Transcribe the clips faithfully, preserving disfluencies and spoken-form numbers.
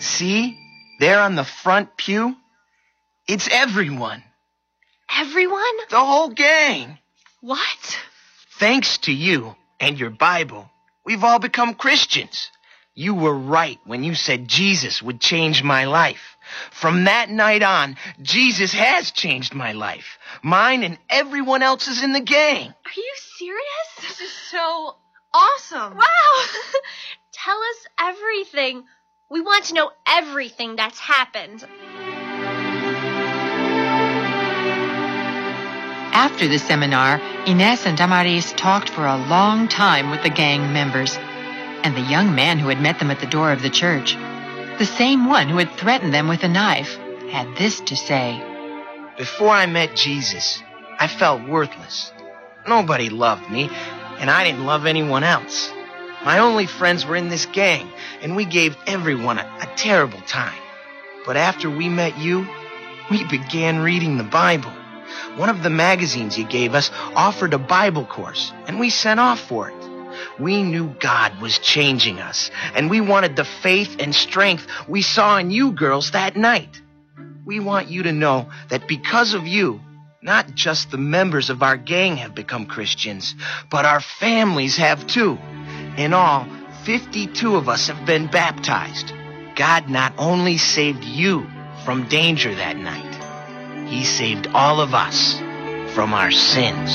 See? There on the front pew? It's everyone. Everyone? The whole gang. What? Thanks to you and your Bible, we've all become Christians. You were right when you said Jesus would change my life. From that night on, Jesus has changed my life. Mine and everyone else's in the gang. Are you serious? This is so awesome. Wow! Tell us everything. We want to know everything that's happened. After the seminar, Inez and Damaris talked for a long time with the gang members and the young man who had met them at the door of the church. The same one who had threatened them with a knife had this to say. Before I met Jesus, I felt worthless. Nobody loved me, and I didn't love anyone else. My only friends were in this gang, and we gave everyone a, a terrible time. But after we met you, we began reading the Bible. One of the magazines you gave us offered a Bible course, and we sent off for it. We knew God was changing us, and we wanted the faith and strength we saw in you girls that night. We want you to know that because of you, not just the members of our gang have become Christians, but our families have too. In all, fifty-two of us have been baptized. God not only saved you from danger that night, He saved all of us from our sins.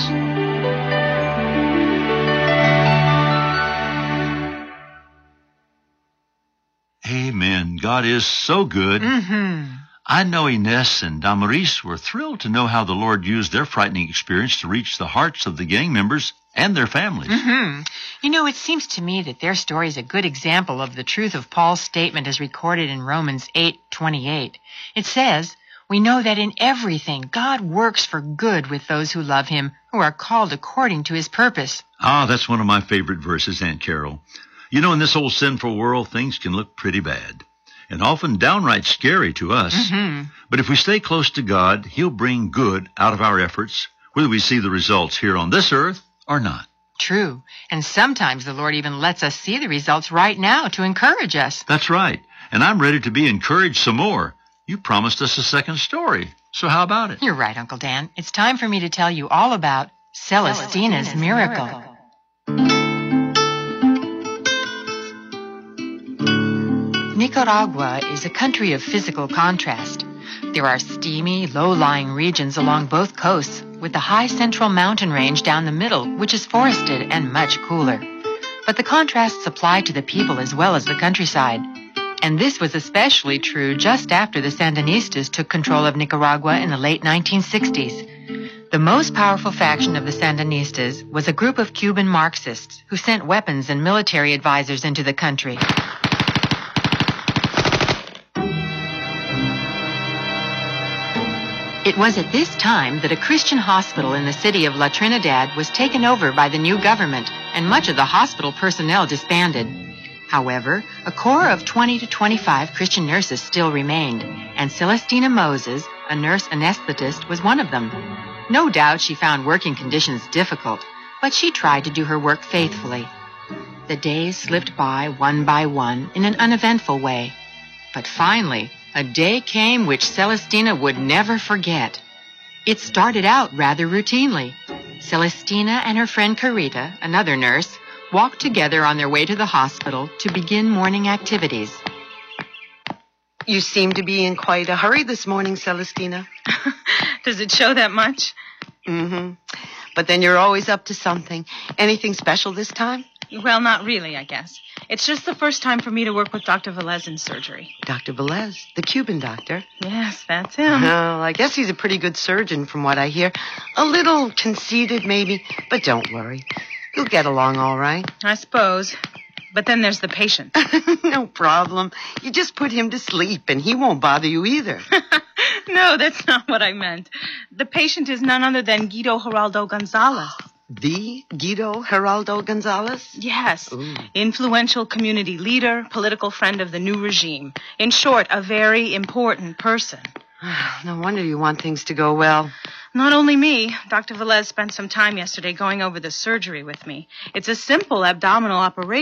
Amen. God is so good. Mm-hmm. I know Inez and Damaris were thrilled to know how the Lord used their frightening experience to reach the hearts of the gang members and their families. Mm-hmm. You know, it seems to me that their story is a good example of the truth of Paul's statement as recorded in Romans eight twenty-eight. It says, "We know that in everything God works for good with those who love Him, who are called according to His purpose." Ah, that's one of my favorite verses, Aunt Carol. You know, in this old sinful world, things can look pretty bad, and often downright scary to us. Mm-hmm. But if we stay close to God, He'll bring good out of our efforts, whether we see the results here on this earth or not. True. And sometimes the Lord even lets us see the results right now to encourage us. That's right. And I'm ready to be encouraged some more. You promised us a second story. So how about it? You're right, Uncle Dan. It's time for me to tell you all about Celestina's, Celestina's miracle. miracle. Nicaragua is a country of physical contrast. There are steamy, low-lying regions along both coasts, with the high central mountain range down the middle, which is forested and much cooler. But the contrasts apply to the people as well as the countryside. And this was especially true just after the Sandinistas took control of Nicaragua in the late nineteen sixties. The most powerful faction of the Sandinistas was a group of Cuban Marxists who sent weapons and military advisors into the country. It was at this time that a Christian hospital in the city of La Trinidad was taken over by the new government, and much of the hospital personnel disbanded. However, a corps of twenty to twenty-five Christian nurses still remained, and Celestina Moses, a nurse anesthetist, was one of them. No doubt she found working conditions difficult, but she tried to do her work faithfully. The days slipped by one by one in an uneventful way. But finally, a day came which Celestina would never forget. It started out rather routinely. Celestina and her friend Carita, another nurse, walked together on their way to the hospital to begin morning activities. You seem to be in quite a hurry this morning, Celestina. Does it show that much? Mm-hmm. But then you're always up to something. Anything special this time? Well, not really, I guess. It's just the first time for me to work with Doctor Velez in surgery. Doctor Velez, the Cuban doctor? Yes, that's him. Well, I guess he's a pretty good surgeon from what I hear. A little conceited, maybe, but don't worry. You'll get along all right. I suppose. But then there's the patient. No problem. You just put him to sleep, and he won't bother you either. No, that's not what I meant. The patient is none other than Guido Geraldo Gonzalez. The Guido Geraldo Gonzalez? Yes. Ooh. Influential community leader, political friend of the new regime. In short, a very important person. No wonder you want things to go well. Not only me. Doctor Velez spent some time yesterday going over the surgery with me. It's a simple abdominal operation.